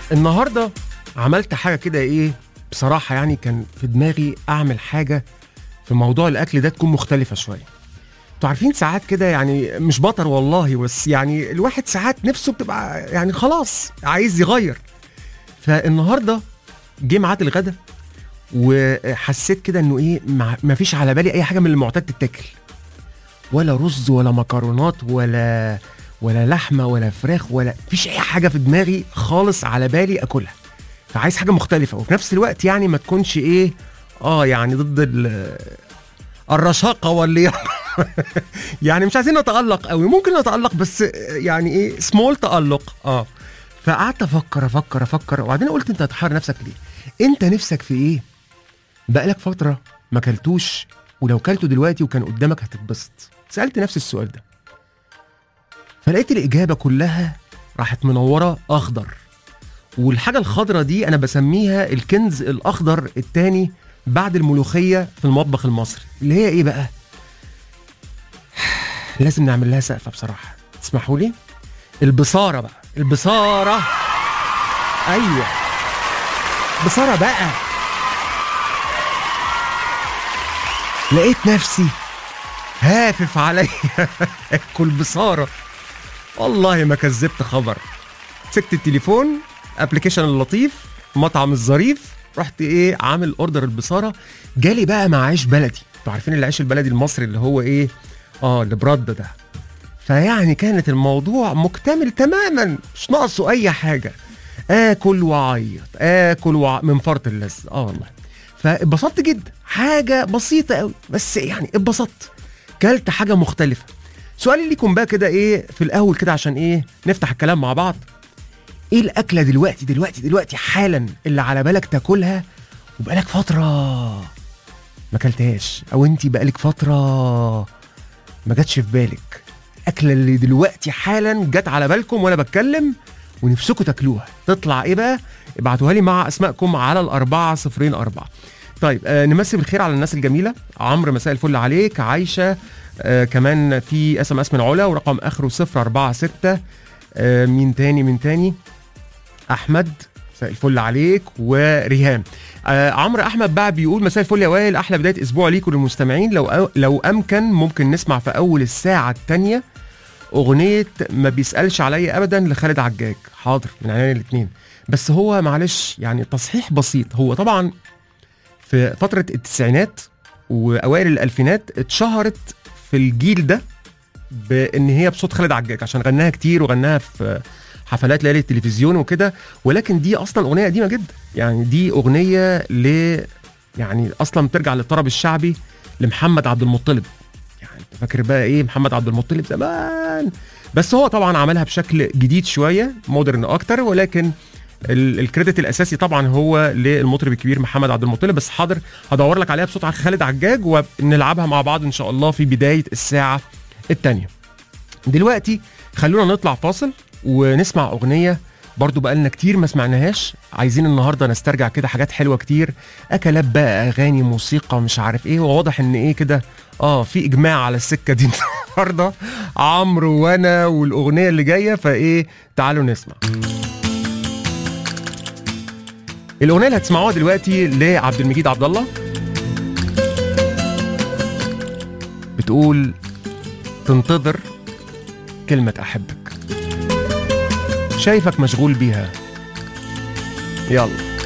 النهارده عملت حاجه كده ايه، بصراحه يعني كان في دماغي اعمل حاجه في موضوع الاكل ده تكون مختلفه شويه. انتوا عارفين ساعات كده، يعني مش بطر والله، بس يعني الواحد ساعات نفسه بتبقى يعني خلاص عايز يغير. فالنهارده جه ميعاد الغدا وحسيت كده انه ايه، ما فيش على بالي اي حاجه من المعتاد تتاكل، ولا رز ولا مكرونات ولا لحمه ولا فراخ، ولا فيش اي حاجه في دماغي خالص على بالي اكلها. فعايز حاجه مختلفه وفي نفس الوقت يعني ما تكونش ايه، يعني ضد الرشاقه واللياقه. يعني مش عايزين نتألق قوي، ممكن نتألق بس يعني ايه، سمول تألق. فقعدت افكر وبعدين قلت انت هتحير نفسك ليه؟ انت نفسك في ايه بقالك فتره ما كلتوش، ولو كلته دلوقتي وكان قدامك هتتبسط؟ سألت نفسي السؤال ده، فلقيت الإجابة كلها راحت منورة أخضر. والحاجة الخضرة دي أنا بسميها الكنز الأخضر التاني بعد الملوخية في المطبخ المصري، اللي هي إيه بقى؟ لازم نعمل لها سقفة بصراحة، تسمحوا لي؟ البصارة بقى، البصارة. أيوة، بصارة بقى. لقيت نفسي هافف عليا اكل بصارة، والله ما كذبت خبر. مسكت التليفون، ابلكيشن اللطيف، مطعم الظريف، رحت ايه عامل اوردر البصارة. جالي بقى مع عيش بلدي، انتوا عارفين العيش البلدي المصري اللي هو ايه، اللي برد ده. فيعني كانت الموضوع مكتمل تماما، مش ناقصه اي حاجة. اكل وعيط، من فرط اللذة. والله فاتبسطت جدا، حاجة بسيطة قوي بس يعني اتبسطت، كلت حاجة مختلفة. سؤالي ليكم بقى كده ايه في الاول كده، عشان ايه نفتح الكلام مع بعض. ايه الاكلة دلوقتي حالا اللي على بالك تاكلها وبقالك فترة ما كلتهاش، او انتي بقالك فترة ما جاتش في بالك؟ الاكلة اللي دلوقتي حالا جت على بالكم وانا بتكلم ونفسكم تاكلوها، تطلع ايه بقى؟ ابعتوها لي مع اسمائكم على 4004. طيب نمسي بالخير على الناس الجميلة. عمرو مساء الفل عليك. عايشة كمان في SMS من علا ورقم اخره 046. مين تاني؟ احمد مساء الفل عليك. وريهام. عمرو احمد بقى بيقول مساء الفل يا وائل، احلى بداية اسبوع ليكم للمستمعين. لو امكن ممكن نسمع في اول الساعة الثانية اغنية ما بيسألش عليا ابدا لخالد عجاج. حاضر، من عينينا الاثنين. بس هو معلش يعني تصحيح بسيط، هو طبعا في فترة التسعينات واوائل الالفينات اتشهرت في الجيل ده بان هي بصوت خالد عجاج، عشان غناها كتير وغناها في حفلات ليالي التلفزيون وكده. ولكن دي اصلا اغنيه قديمه جدا، يعني دي اغنيه يعني اصلا بترجع للطرب الشعبي لمحمد عبد المطلب. يعني انت فاكر بقى ايه محمد عبد المطلب زمان، بس هو طبعا عملها بشكل جديد شويه، مودرن اكتر. ولكن الكريدت الاساسي طبعا هو للمطرب الكبير محمد عبد المطلب. بس حاضر هدور لك عليها بصوت خالد عجاج ونلعبها مع بعض ان شاء الله في بدايه الساعه الثانيه. دلوقتي خلونا نطلع فاصل ونسمع اغنيه برضو بقالنا كتير ما سمعناهاش. عايزين النهارده نسترجع كده حاجات حلوه كتير، اكلات بقى، اغاني، موسيقى، مش عارف ايه. وواضح ان ايه كده في اجماع على السكه دي النهارده، عمرو وانا والاغنيه اللي جايه. فايه تعالوا نسمع الاغنيه اللي هتسمعوها دلوقتي لعبد المجيد عبد الله. بتقول تنتظر كلمة أحبك، شايفك مشغول بيها، يلا